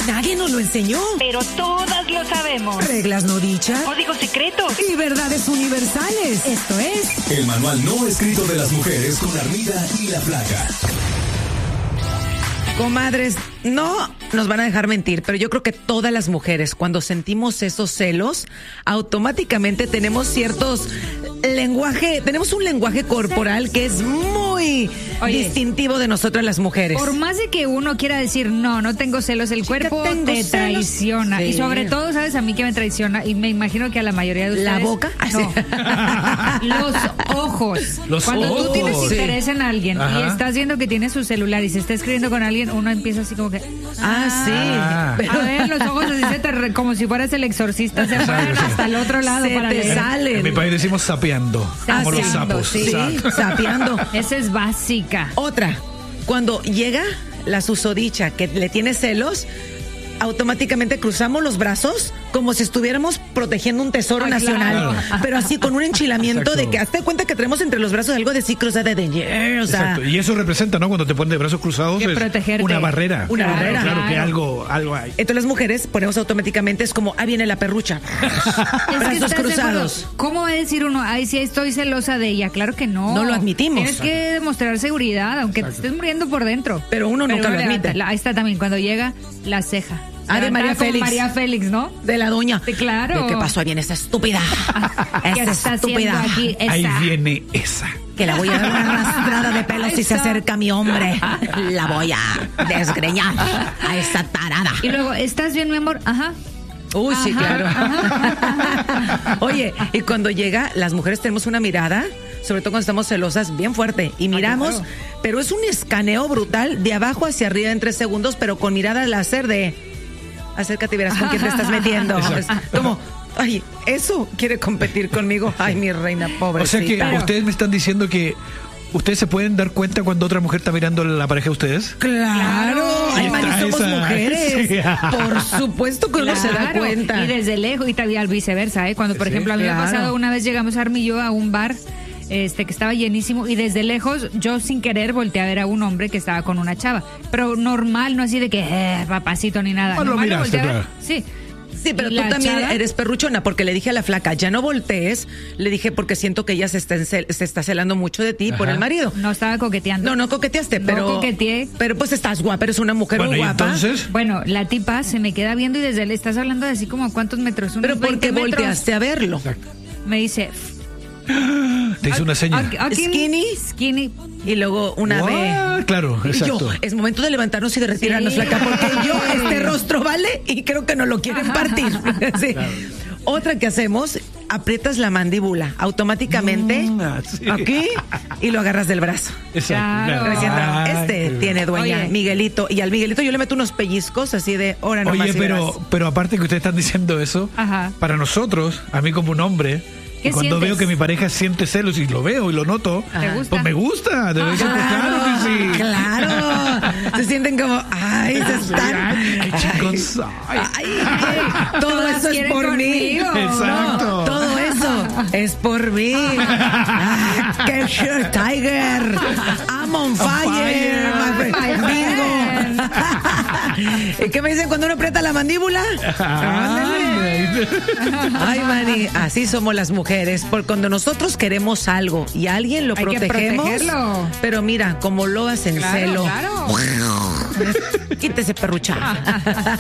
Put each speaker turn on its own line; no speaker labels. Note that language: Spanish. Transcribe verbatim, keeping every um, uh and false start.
Nadie nos lo enseñó.
Pero todas lo sabemos.
Reglas no dichas.
Códigos secretos.
Y verdades universales. Esto es...
El manual no escrito de las mujeres con Armida y la Flaca.
Comadres, no nos van a dejar mentir, pero yo creo que todas las mujeres, cuando sentimos esos celos, automáticamente tenemos ciertos lenguaje, tenemos un lenguaje corporal que es muy Oye, distintivo de nosotras las mujeres.
Por más de que uno quiera decir, no, no tengo celos, el Chica, cuerpo te celos. traiciona. Sí. Y sobre todo, ¿sabes a mí que me traiciona? Y me imagino que a la mayoría de ustedes...
¿La boca?
No. Los ojos.
Los
Cuando
ojos.
tú tienes interés
sí.
en alguien Ajá. y estás viendo que tiene su celular y se está escribiendo con alguien, uno empieza así como que...
Ah, sí.
Ah.
Pero, a ver, los ojos así se te, como si fueras el exorcista, se fueran hasta el otro lado
se
para
te
leer.
salen.
En mi país decimos sapeando. Como los sapos.
Sí, sapeando.
Esa es básica.
Otra, cuando llega la susodicha que le tiene celos, automáticamente cruzamos los brazos como si estuviéramos protegiendo un tesoro
Ay,
nacional,
claro.
pero así con un enchilamiento
Exacto.
de que hazte cuenta que tenemos entre los brazos algo de sí cruzada de yeah, o sea,
Exacto. Y eso representa, ¿no? Cuando te ponen de brazos cruzados,
que
es
protegerte.
una barrera.
Una
claro,
barrera.
Claro, que
Claro.
algo, algo hay.
entonces las mujeres ponemos automáticamente es como, ah, viene la perrucha.
Es
Brazos
que estás de
cruzados.
acuerdo. ¿Cómo va a decir uno, ay, sí, estoy celosa de ella? Claro que no.
No lo admitimos.
Tienes que demostrar seguridad, aunque
Exacto.
te estés muriendo por dentro.
Pero uno nunca
uno
lo admite.
levanta. Ahí está también, cuando llega la ceja.
Ah, de María
Levanta como
Félix.
María Félix, ¿no?
De la doña.
Sí, claro.
¿De qué pasó? Ahí viene esta estúpida.
¿Qué
Esta
está
estúpida.
haciendo aquí esa?
Ahí viene esa.
Que la voy a dar una arrastrada de pelos si se
Esa.
acerca a mi hombre. La voy a desgreñar a esa tarada.
Y luego, ¿estás bien, mi amor? Ajá.
Uy, sí,
Ajá,
claro.
ajá.
Oye, y cuando llega, las mujeres tenemos una mirada, sobre todo cuando estamos celosas, bien fuerte. Y miramos,
claro.
pero es un escaneo brutal de abajo hacia arriba en tres segundos, pero con mirada láser de... Acércate y verás con quién te estás metiendo. Es como, ay, eso quiere competir conmigo. Ay, mi reina, pobrecita.
O sea que
Pero-
ustedes me están diciendo que ustedes se pueden dar cuenta cuando otra mujer está mirando a la pareja de ustedes.
Claro, ay,
Ahí
Mari,
está
somos
esa.
mujeres.
Sí.
Por supuesto que uno se da
Claro.
cuenta.
Y desde lejos, y también al viceversa, ¿eh? Cuando, por
Sí,
ejemplo, a mí
claro.
me ha pasado, una vez llegamos Armi y yo a un bar este que estaba llenísimo y desde lejos yo sin querer volteé a ver a un hombre que estaba con una chava, pero normal, no así de que eh, papacito ni nada.
Ah, lo
Normal,
miraste,
volteé a ver.
claro.
Sí.
Sí, pero
¿Y
tú
la
también
chava?
eres perruchona, porque le dije a la flaca, ya no voltees. Le dije, porque siento que ella se está, encel- se está celando mucho de ti por
Ajá.
el marido.
No estaba coqueteando.
No, no coqueteaste,
No
pero...
coqueteé.
Pero pues estás guapa, eres una mujer
Bueno,
muy
y
guapa.
entonces,
Bueno, la tipa se me queda viendo y desde él estás hablando de así como a cuántos metros, unos
Pero ¿por
veinte
qué
metros.
volteaste a verlo?
Me dice,
te hice una seña.
"Aquí- aquí-
Skinny.
skinny.
Y luego una
What?
vez...
Claro,
Y
exacto.
yo, es momento de levantarnos y de retirarnos,
Sí.
flaca, porque yo, este rostro vale y creo que nos lo quieren partir. Sí. Otra que hacemos, aprietas la mandíbula automáticamente
Mm, ah, sí.
aquí y lo agarras del brazo.
Exacto.
Claro.
Diciendo,
Ay,
este
qué-
tiene dueña,
Oye.
Miguelito. Y al Miguelito yo le meto unos pellizcos así de hora nomás.
Oye,
y
pero,
verás.
pero aparte que ustedes están diciendo eso,
Ajá.
para nosotros, a mí como un hombre,
¿Qué
y cuando
sientes?
veo que mi pareja siente celos y lo veo y lo noto,
¿Te gusta?
pues me gusta. De verdad, pues claro que sí.
Claro. Se sienten como, ay, se están.
Ay, qué chingón
Ay,
soy.
ay, ay, todo
Todas
eso es
quieren
por mí.
conmigo.
Exacto.
No, todo eso es por mí. Ay, qué sure, Tiger. I'm on fire. my friend. Bingo. ¿Y qué me dicen cuando uno aprieta la mandíbula? Ándale. Ay, Mani, así somos las mujeres. Porque cuando nosotros queremos algo y a alguien lo
Hay que
protegemos.
protegerlo.
Pero mira, como lo hacen
Claro,
celo.
claro.
Quítese, perrucha.